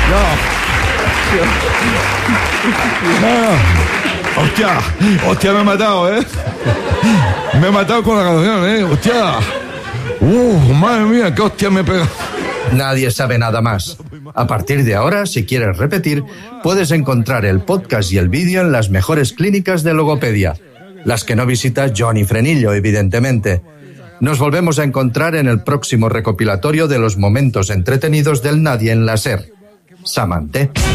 Hostia, me he matado, ¿eh? Me he matado con la canción, ¿eh? Hostia. Madre mía, qué hostia me pega. Nadie sabe nada más. A partir de ahora, si quieres repetir, puedes encontrar el podcast y el vídeo en las mejores clínicas de logopedia. Las que no visita Johnny Frenillo, evidentemente. Nos volvemos a encontrar en el próximo recopilatorio de los momentos entretenidos del Nadie en la SER. Samanté.